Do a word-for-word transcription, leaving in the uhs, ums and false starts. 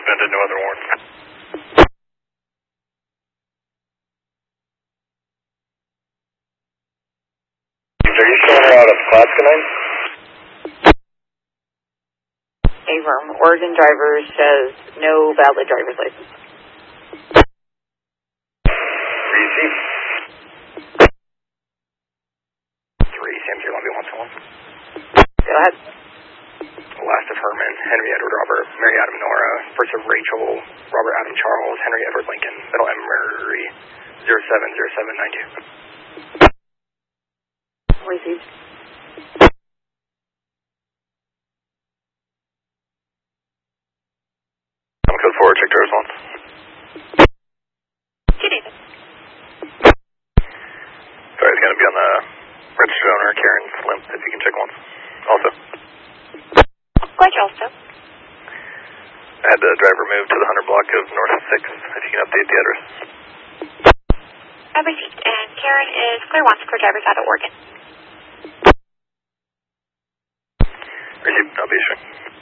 suspended, no other warrant. Are you showing her out of class tonight? Affirm. Oregon driver says no valid driver's license. Receive. Three, Sam zero one B one two one. Go ahead. Last of Herman, Henry Edward Robert, Mary Adam Nora, first of Rachel, Robert Adam Charles, Henry Edward Lincoln, middle M Murray, zero seven zero seven nine two. Received. I'm code forward, check driver's response. Sorry, it's going to be on the registered owner, Karen Slim, if you can check once. Also. Glad you also. I had the driver move to the one hundred block of North six, if you can update the address. I received, and Karen is clear once, clear drivers out of Oregon. Received, I'll be issuing.